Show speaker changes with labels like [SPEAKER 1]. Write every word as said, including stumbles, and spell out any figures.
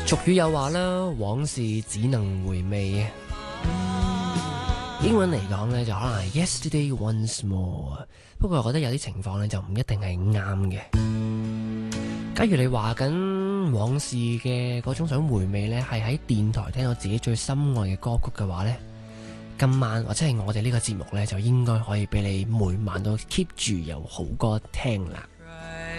[SPEAKER 1] 俗語有話啦，往事只能回味。英文嚟講呢，就可能係 Yesterday once more。不過我覺得有啲情況呢，就唔一定係啱嘅。假如你話緊往事嘅嗰種想回味呢，係喺電台聽到自己最心愛嘅歌曲嘅話呢，今晚或者係我哋呢個節目呢，就應該可以俾你每晚都 keep 住有好歌聽啦。